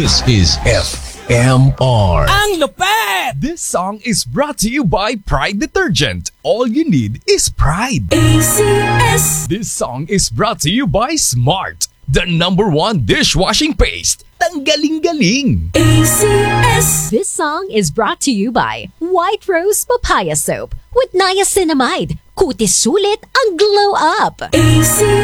This is FMR. Ang lupet! This song is brought to you by Pride Detergent. All you need is pride. ACS. This song is brought to you by Smart, the #1 dishwashing paste. Tanggaling-galing. ACS. This song is brought to you by White Rose Papaya Soap with niacinamide. Kutis sulit ang glow up. ACS.